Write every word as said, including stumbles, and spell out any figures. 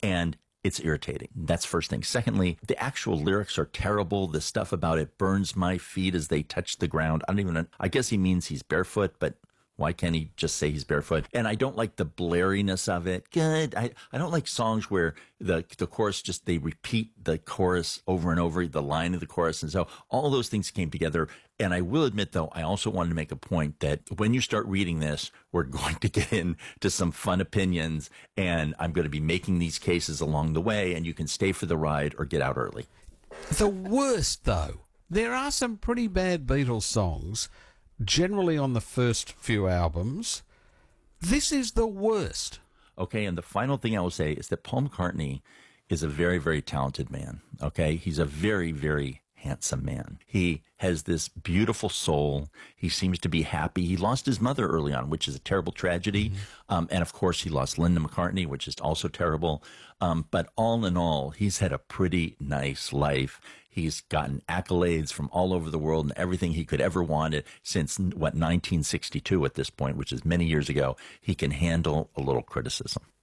And it's irritating. That's first thing. Secondly, the actual lyrics are terrible. The stuff about it burns my feet as they touch the ground. I don't even know. I guess he means he's barefoot, but why can't he just say he's barefoot? And I don't like the blariness of it. Good. I, I don't like songs where the the chorus just, they repeat the chorus over and over, the line of the chorus. And so all those things came together. And I will admit, though, I also wanted to make a point that when you start reading this, we're going to get into some fun opinions. And I'm going to be making these cases along the way. And you can stay for the ride or get out early. The worst, though, there are some pretty bad Beatles songs, generally on the first few albums. This is the worst. Okay, and the final thing I will say is that Paul McCartney is a very, very talented man. Okay, he's a very, very handsome man. He has this beautiful soul. He seems to be happy. He lost his mother early on, which is a terrible tragedy. Mm-hmm. Um, and of course, he lost Linda McCartney, which is also terrible. Um, but all in all, he's had a pretty nice life. He's gotten accolades from all over the world and everything he could ever wanted since, what, nineteen sixty-two at this point, which is many years ago. He can handle a little criticism.